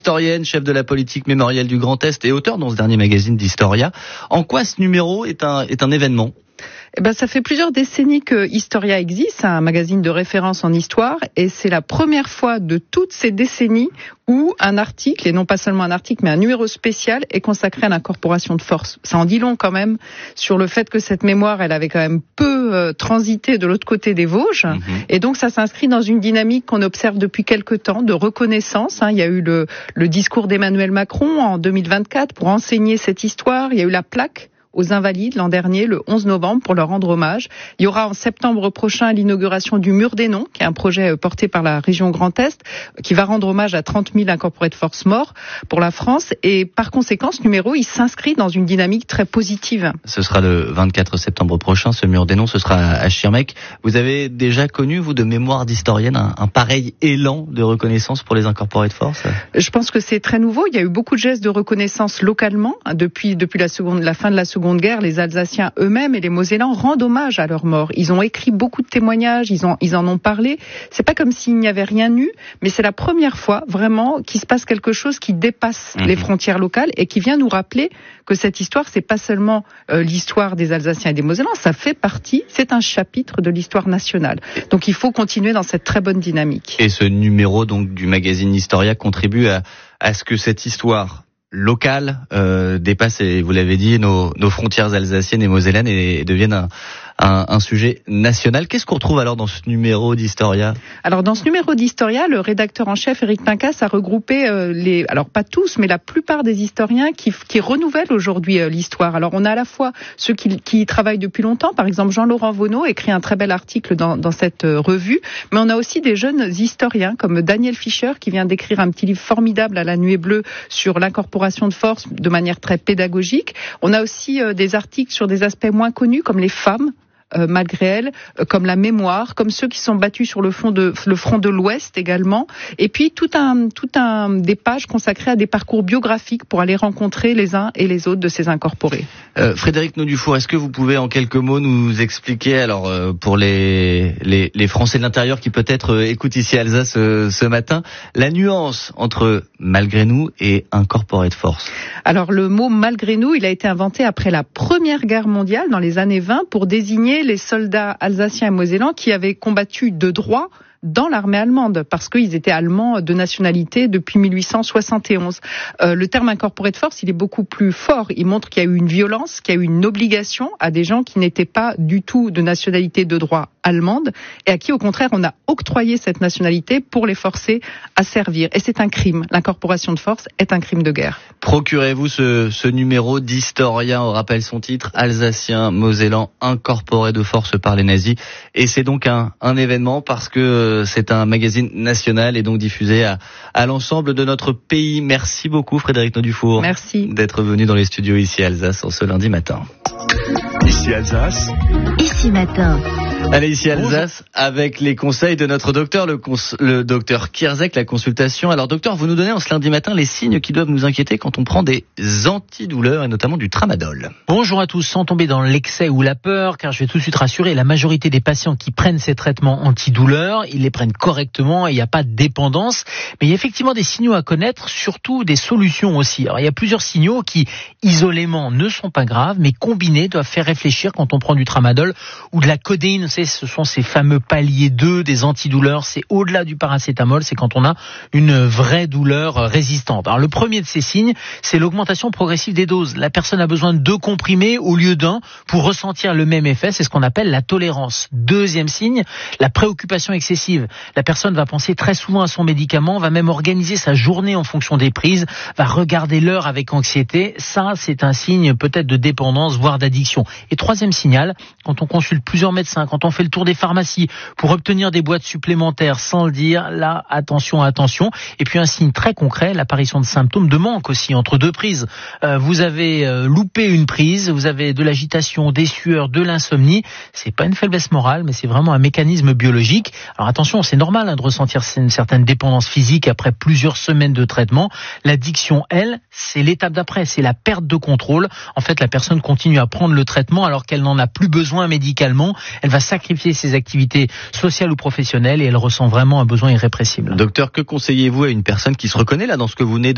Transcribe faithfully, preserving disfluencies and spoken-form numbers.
Historienne, chef de la politique mémorielle du Grand Est et auteur dans ce dernier magazine d'Historia. En quoi ce numéro est un, est un événement ? Eh ben, ça fait plusieurs décennies que Historia existe, c'est un magazine de référence en histoire, et c'est la première fois de toutes ces décennies où un article, et non pas seulement un article, mais un numéro spécial est consacré à l'incorporation de force. Ça en dit long quand même sur le fait que cette mémoire, elle avait quand même peu euh, transité de l'autre côté des Vosges, mmh. et donc ça s'inscrit dans une dynamique qu'on observe depuis quelque temps de reconnaissance. Hein. Il y a eu le, le discours d'Emmanuel Macron en deux mille vingt-quatre pour enseigner cette histoire. Il y a eu la plaque aux Invalides l'an dernier, le onze novembre, pour leur rendre hommage. Il y aura en septembre prochain l'inauguration du Mur des Noms, qui est un projet porté par la région Grand Est, qui va rendre hommage à trente mille incorporés de force morts pour la France. Et par conséquent, ce numéro, il s'inscrit dans une dynamique très positive. Ce sera le vingt-quatre septembre prochain, ce Mur des Noms, ce sera à Schirmeck. Vous avez déjà connu, vous, de mémoire d'historienne, un, un pareil élan de reconnaissance pour les incorporés de force ? Je pense que c'est très nouveau. Il y a eu beaucoup de gestes de reconnaissance localement. Depuis, depuis la, seconde, la fin de la Seconde Seconde Guerre, les Alsaciens eux-mêmes et les Mosellans rendent hommage à leurs morts. Ils ont écrit beaucoup de témoignages, ils, ont, ils en ont parlé. C'est pas comme s'il n'y avait rien eu, mais c'est la première fois vraiment qu'il se passe quelque chose qui dépasse mmh. les frontières locales et qui vient nous rappeler que cette histoire, c'est pas seulement euh, l'histoire des Alsaciens et des Mosellans, ça fait partie, c'est un chapitre de l'histoire nationale. Donc il faut continuer dans cette très bonne dynamique. Et ce numéro donc du magazine Historia contribue à, à ce que cette histoire local euh, dépasse, et vous l'avez dit, nos, nos frontières alsaciennes et mosellanes et, et deviennent un, un, un sujet national. Qu'est-ce qu'on retrouve alors dans ce numéro d'Historia ? Alors dans ce numéro d'Historia, le rédacteur en chef Éric Pincas a regroupé euh, les, alors pas tous, mais la plupart des historiens qui, qui renouvellent aujourd'hui euh, l'histoire. Alors on a à la fois ceux qui, qui travaillent depuis longtemps, par exemple Jean-Laurent Vonneau écrit un très bel article dans, dans cette euh, revue, mais on a aussi des jeunes historiens comme Daniel Fischer qui vient d'écrire un petit livre formidable à la Nuée Bleue sur l'incorporation de force de manière très pédagogique. On a aussi euh, des articles sur des aspects moins connus comme les femmes, Euh, malgré elles, euh, comme la mémoire, comme ceux qui sont battus sur le front de le front de l'Ouest également, et puis tout un tout un des pages consacrées à des parcours biographiques pour aller rencontrer les uns et les autres de ces incorporés. Euh, Frédéric Naudufour, est-ce que vous pouvez en quelques mots nous expliquer, alors euh, pour les, les les Français de l'intérieur qui peut-être euh, écoutent ici à Alsace euh, ce matin, la nuance entre malgré nous et incorporé de force? Alors le mot malgré nous, il a été inventé après la Première Guerre mondiale dans les années vingt pour désigner les soldats alsaciens et mosellans qui avaient combattu de droit dans l'armée allemande, parce qu'ils étaient allemands de nationalité depuis mille huit cent soixante et onze. Euh, le terme incorporé de force, il est beaucoup plus fort. Il montre qu'il y a eu une violence, qu'il y a eu une obligation à des gens qui n'étaient pas du tout de nationalité de droit allemande, et à qui, au contraire, on a octroyé cette nationalité pour les forcer à servir. Et c'est un crime. L'incorporation de force est un crime de guerre. Procurez-vous ce, ce numéro d'Historia, on rappelle son titre, Alsacien, Mosellan, incorporé de force par les nazis. Et c'est donc un, un événement parce que c'est un magazine national et donc diffusé à, à l'ensemble de notre pays. Merci beaucoup Frédéric Naudufour. Merci. D'être venu dans les studios ici à Alsace en ce lundi matin. Ici Alsace. Ici matin. Allez, ici Alsace, avec les conseils de notre docteur, le, cons- le docteur Kierzek, la consultation. Alors docteur, vous nous donnez en ce lundi matin les signes qui doivent nous inquiéter quand on prend des antidouleurs et notamment du tramadol. Bonjour à tous, sans tomber dans l'excès ou la peur, car je vais tout de suite rassurer, la majorité des patients qui prennent ces traitements antidouleurs, ils les prennent correctement et il n'y a pas de dépendance. Mais il y a effectivement des signaux à connaître, surtout des solutions aussi. Alors il y a plusieurs signaux qui, isolément, ne sont pas graves, mais combinés doivent faire réfléchir quand on prend du tramadol ou de la codéine. Vous savez, ce sont ces fameux paliers deux des antidouleurs. C'est au-delà du paracétamol, c'est quand on a une vraie douleur résistante. Alors le premier de ces signes, c'est l'augmentation progressive des doses. La personne a besoin de deux comprimés au lieu d'un pour ressentir le même effet. C'est ce qu'on appelle la tolérance. Deuxième signe, la préoccupation excessive. La personne va penser très souvent à son médicament, va même organiser sa journée en fonction des prises, va regarder l'heure avec anxiété. Ça, c'est un signe peut-être de dépendance, voire d'addiction. Et troisième signal, quand on consulte plusieurs médecins, quand on fait le tour des pharmacies pour obtenir des boîtes supplémentaires sans le dire, là, attention, attention. Et puis un signe très concret, l'apparition de symptômes de manque aussi entre deux prises. Euh, vous avez euh, loupé une prise, vous avez de l'agitation, des sueurs, de l'insomnie. C'est pas une faiblesse morale, mais c'est vraiment un mécanisme biologique. Alors attention, c'est normal hein, de ressentir une certaine dépendance physique après plusieurs semaines de traitement. L'addiction, elle, c'est l'étape d'après, c'est la perte de contrôle. En fait, la personne continue à prendre le traitement alors qu'elle n'en a plus besoin médicalement. Elle va sacrifier ses activités sociales ou professionnelles et elle ressent vraiment un besoin irrépressible. Docteur, que conseillez-vous à une personne qui se reconnaît là dans ce que vous venez de